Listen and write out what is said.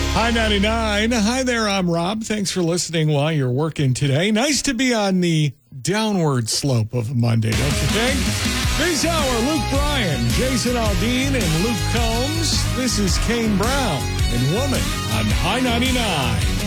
Hi 99. Hi there, I'm Rob. Thanks for listening while you're working today. Nice to be on the downward slope of a Monday, don't you think? This hour, Luke Bryan, Jason Aldean, and Luke Combs. This is Kane Brown and Woman on High 99.